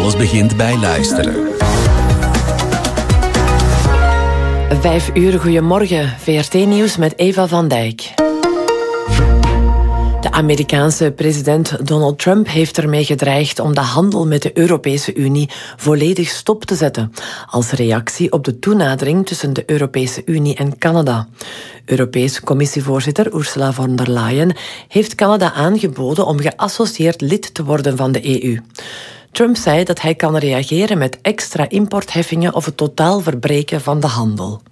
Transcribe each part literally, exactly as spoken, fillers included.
Alles begint bij luisteren. Vijf uur, goedemorgen. V R T-nieuws met Eva van Dijk. De Amerikaanse president Donald Trump heeft ermee gedreigd om de handel met de Europese Unie volledig stop te zetten, als reactie op de toenadering tussen de Europese Unie en Canada. Europese commissievoorzitter Ursula von der Leyen heeft Canada aangeboden om geassocieerd lid te worden van de E U. Trump zei dat hij kan reageren met extra importheffingen of het totaal verbreken van de handel.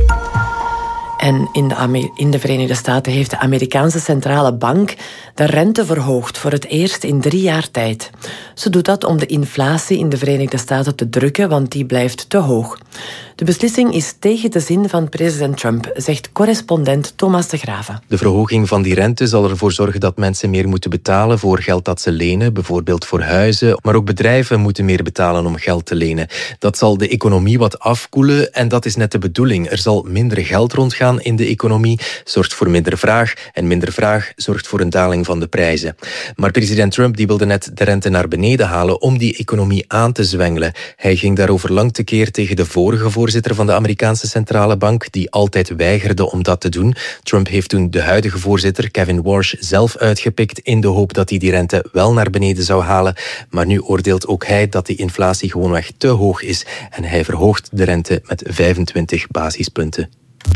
En in de, Amer- in de Verenigde Staten heeft de Amerikaanse Centrale Bank de rente verhoogd voor het eerst in drie jaar tijd. Ze doet dat om de inflatie in de Verenigde Staten te drukken, want die blijft te hoog. De beslissing is tegen de zin van president Trump, zegt correspondent Thomas de Graven. De verhoging van die rente zal ervoor zorgen dat mensen meer moeten betalen voor geld dat ze lenen, bijvoorbeeld voor huizen, maar ook bedrijven moeten meer betalen om geld te lenen. Dat zal de economie wat afkoelen en dat is net de bedoeling. Er zal minder geld rondgaan in de economie, zorgt voor minder vraag en minder vraag zorgt voor een daling van de prijzen. Maar president Trump die wilde net de rente naar beneden halen om die economie aan te zwengelen. Hij ging daarover lang tekeer tegen de vorige voorzitter van de Amerikaanse Centrale Bank, die altijd weigerde om dat te doen. Trump heeft toen de huidige voorzitter, Kevin Warsh, zelf uitgepikt in de hoop dat hij die rente wel naar beneden zou halen. Maar nu oordeelt ook hij dat die inflatie gewoonweg te hoog is en hij verhoogt de rente met vijfentwintig basispunten.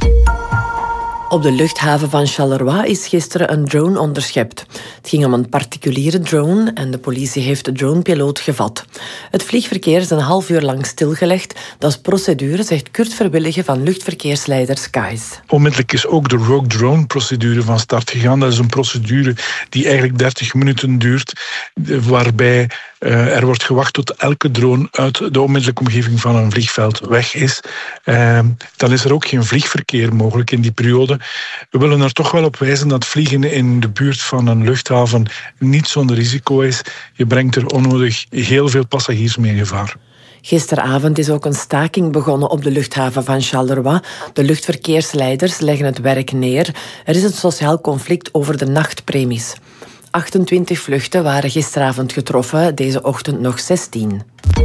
Op de luchthaven van Charleroi is gisteren een drone onderschept. Het ging om een particuliere drone en de politie heeft de dronepiloot gevat. Het vliegverkeer is een half uur lang stilgelegd. Dat is procedure, zegt Kurt Verwillige van luchtverkeersleider Skies. Onmiddellijk is ook de Rogue Drone-procedure van start gegaan. Dat is een procedure die eigenlijk dertig minuten duurt, waarbij uh, er wordt gewacht tot elke drone uit de onmiddellijke omgeving van een vliegveld weg is. Uh, dan is er ook geen vliegverkeer mogelijk in die periode. We willen er toch wel op wijzen dat vliegen in de buurt van een luchthaven niet zonder risico is. Je brengt er onnodig heel veel passagiers mee in gevaar. Gisteravond is ook een staking begonnen op de luchthaven van Charleroi. De luchtverkeersleiders leggen het werk neer. Er is een sociaal conflict over de nachtpremies. achtentwintig vluchten waren gisteravond getroffen, deze ochtend nog zestien.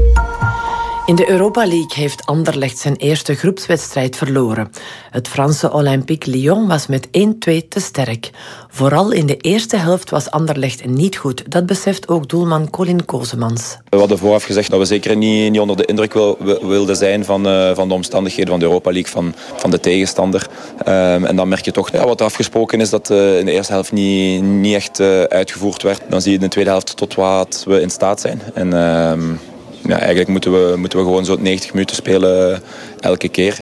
In de Europa League heeft Anderlecht zijn eerste groepswedstrijd verloren. Het Franse Olympique Lyon was met één-twee te sterk. Vooral in de eerste helft was Anderlecht niet goed. Dat beseft ook doelman Colin Kosemans. We hadden vooraf gezegd dat we zeker niet, niet onder de indruk wil, wilden zijn van, uh, van de omstandigheden van de Europa League, van, van de tegenstander. Um, en dan merk je toch ja, wat er afgesproken is dat uh, in de eerste helft niet, niet echt uh, uitgevoerd werd. Dan zie je in de tweede helft tot wat we in staat zijn. En, uh, Ja, eigenlijk moeten we, moeten we gewoon zo'n negentig minuten spelen elke keer.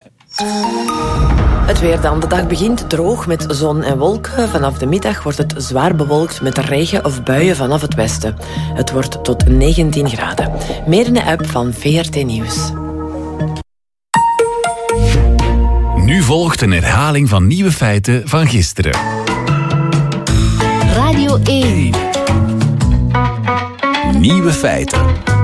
Het weer dan. De dag begint droog met zon en wolken. Vanaf de middag wordt het zwaar bewolkt met regen of buien vanaf het westen. Het wordt tot negentien graden. Meer in de app van V R T Nieuws. Nu volgt een herhaling van nieuwe feiten van gisteren. Radio één. Nieuwe feiten.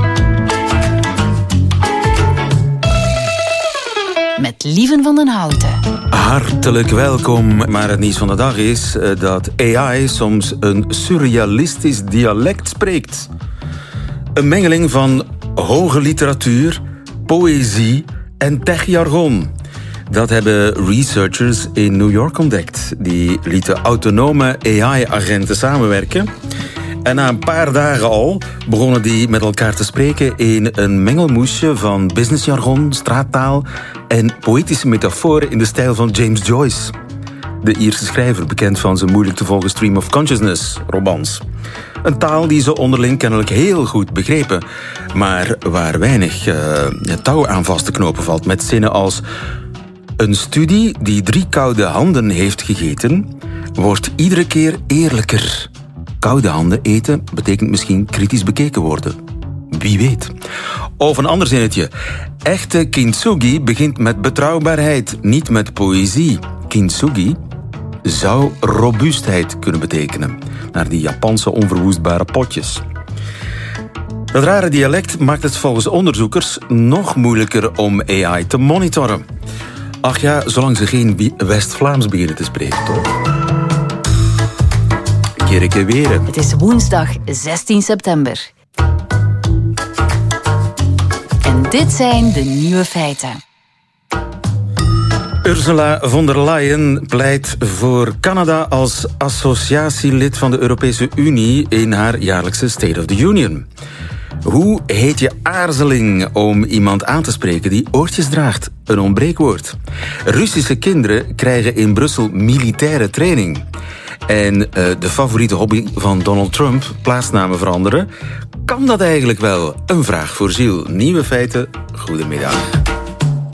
Met Lieven van den Houten. Hartelijk welkom. Maar het nieuws van de dag is dat A I soms een surrealistisch dialect spreekt. Een mengeling van hoge literatuur, poëzie en techjargon. Dat hebben researchers in New York ontdekt. Die lieten autonome A I-agenten samenwerken. En na een paar dagen al begonnen die met elkaar te spreken in een mengelmoesje van businessjargon, straattaal en poëtische metaforen in de stijl van James Joyce. De Ierse schrijver, bekend van zijn moeilijk te volgen stream of consciousness romans. Een taal die ze onderling kennelijk heel goed begrepen, maar waar weinig uh, touw aan vast te knopen valt met zinnen als: een studie die drie koude handen heeft gegeten, wordt iedere keer eerlijker. Koude handen eten betekent misschien kritisch bekeken worden. Wie weet. Of een ander zinnetje. Echte kintsugi begint met betrouwbaarheid, niet met poëzie. Kintsugi zou robuustheid kunnen betekenen. Naar die Japanse onverwoestbare potjes. Dat rare dialect maakt het volgens onderzoekers nog moeilijker om A I te monitoren. Ach ja, zolang ze geen West-Vlaams beginnen te spreken, toch? Kerke Weren. Het is woensdag zestien september. En dit zijn de nieuwe feiten. Ursula von der Leyen pleit voor Canada als associatielid van de Europese Unie in haar jaarlijkse State of the Union. Hoe heet je aarzeling om iemand aan te spreken die oortjes draagt? Een onbreekwoord. Russische kinderen krijgen in Brussel militaire training. En uh, de favoriete hobby van Donald Trump, plaatsnamen veranderen. Kan dat eigenlijk wel? Een vraag voor Gilles. Nieuwe feiten, goedemiddag.